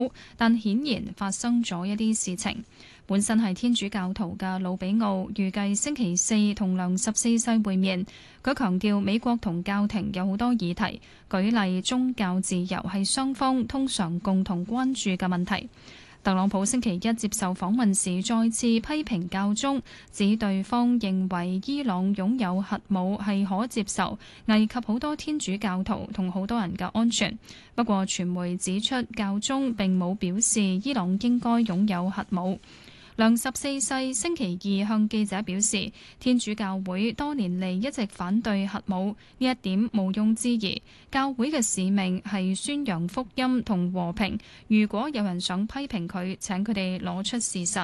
但顯然發生咗一啲事情。本身係天主教徒嘅魯比奧預計星期四同良14世會面。佢強調美國同教廷有好多議題，舉例宗教自由係雙方通常共同關注嘅問題。特朗普星期一接受訪問時再次批評教宗，指對方認為伊朗擁有核武係可接受，危及好多天主教徒同好多人嘅安全。不過傳媒指出，教宗並冇表示伊朗應該擁有核武。良14世星期二向記者表示，天主教會多年嚟一直反對核武，呢一點毋庸置疑。教會嘅使命係宣揚福音同和平。如果有人想批評佢，請佢哋攞出事實。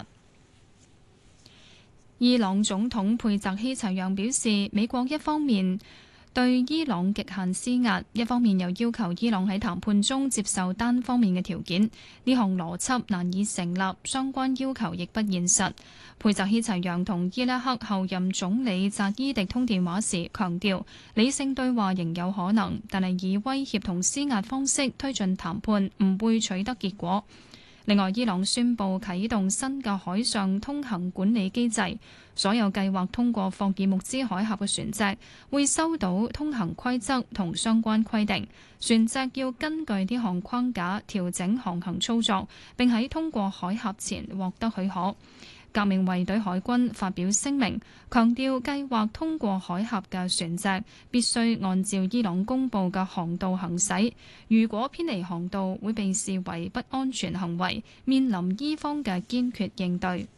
伊朗總統佩澤希齊揚表示，美國一方面對伊朗極限施壓，一方面又要求伊朗喺談判中接受單方面嘅條件，呢項邏輯難以成立，相關要求亦不現實。佩澤希齊揚同伊拉克後任總理扎伊迪通電話時強調，理性對話仍有可能，但係以威脅同施壓方式推進談判唔會取得結果。另外，伊朗宣布啟動新嘅海上通行管理機制，所有計劃通過霍爾木茲海峽嘅船隻會收到通行規則同相關規定，船隻要根據呢項框架調整航行操作，並喺通過海峽前獲得許可。革命衛隊海軍發表聲明，強調計劃通過海峽嘅船隻必須按照伊朗公佈嘅航道行駛，如果偏離航道會被視為不安全行為，面臨伊方嘅堅決應對。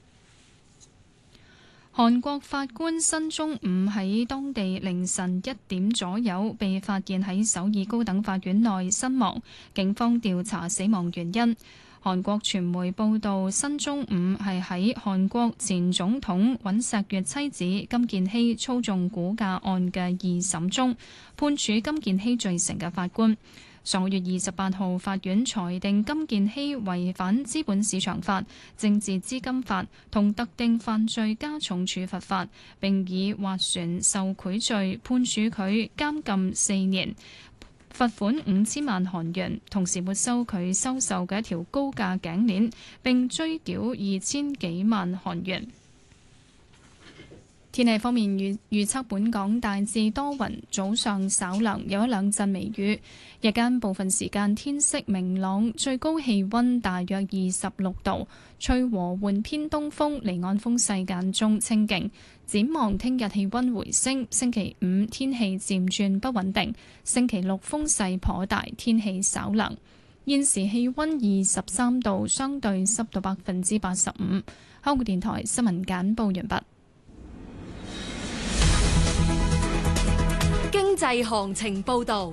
韓國法官申中午喺當地凌晨1點左右被發現喺首爾高等法院內身亡，警方調查死亡原因。韓國傳媒報道，申中午係喺韓國前總統尹錫悅妻子金建希操縱股價案嘅二審中判處金建希罪成嘅法官。上個月28號，法院裁定金建希違反資本市場法、政治資金法同特定犯罪加重處罰法，並以斡旋受賄罪判處佢監禁4年。罰款5000萬韓元，同時沒收佢收受嘅一條高價頸鏈，並追繳2000幾萬韓元。天氣方面，預測本港大致多雲，早上稍涼，有一兩陣微雨，日間部分時間天色明朗，最高氣溫大約26度，吹和緩偏東風，離岸風勢間中清勁。展望聽日氣溫回升，星期五天氣漸轉不穩定，星期六風勢頗大，天氣稍涼。現時氣溫23度，相對濕度85%。香港電台新聞簡報完畢。 經濟行情報道。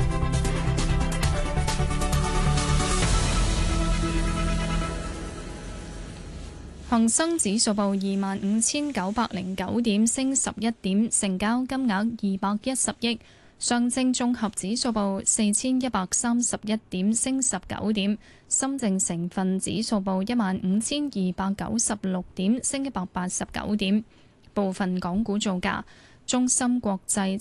恒生指數報25,909點，升11點，成交金額210億。上證綜合指數報4131點，升19點。深證成分指數報15,296點，升189點。部分港股造價：中芯國際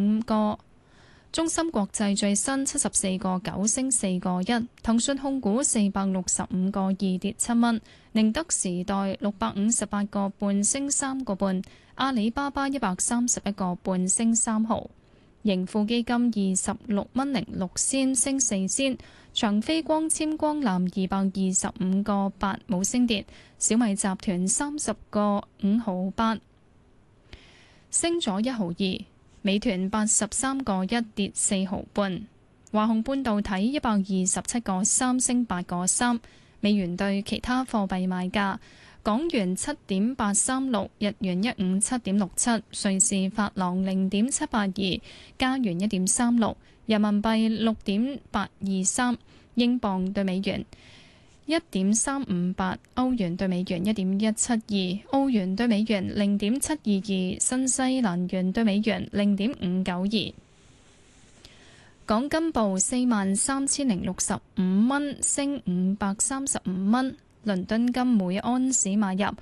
最新74個9升4個1，騰訊控股465個2跌7蚊，寧德時代658個半升3個半，阿里巴巴131個半升3毫，盈富基金26蚊06仙升4仙，長飛光纖光纜225個8冇升跌，小米集團30個5毫8升咗1毫2。美團83個1跌4毫半，華虹半導體127個3升8個3。美元對其他貨幣賣價：港元7.836，日元157.67，瑞士法郎0.782，加元1.36，人民幣6.823，英鎊對美元1.358，歐元對美元1.172，澳元對美元0.722，新西蘭元對美元0.592。港金報43,065蚊，升535蚊。倫敦金每安士買入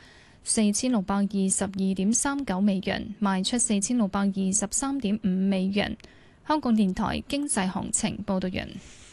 4,622.39美元，賣出4,623.5美元。香港電台經濟行情報道完。